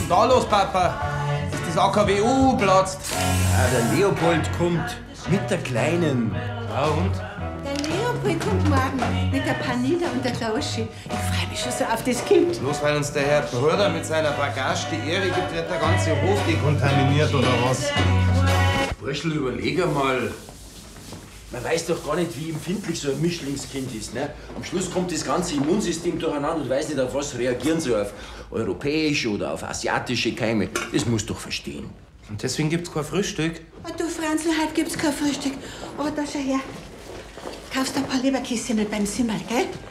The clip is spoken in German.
denn da los, Papa? Ist das AKWU platzt? Ja, der Leopold kommt mit der Kleinen. Ja, und? Der Leopold kommt morgen mit der Panina und der Klauschi. Ich freue mich schon so auf das Kind. Bloß weil uns der Herr Bruder mit seiner Bagage die Ehre gibt, wird der ganze Hof dekontaminiert, oder was? Burschel, überleg einmal. Man weiß doch gar nicht, wie empfindlich so ein Mischlingskind ist. Ne? Am Schluss kommt das ganze Immunsystem durcheinander und weiß nicht, auf was reagieren soll. Auf europäische oder auf asiatische Keime. Das musst du doch verstehen. Und deswegen gibt's kein Frühstück? Oh, du Franzl, heute gibt's kein Frühstück. Oh, da schau her. Kaufst ein paar Leberkäschen beim Simmel, gell?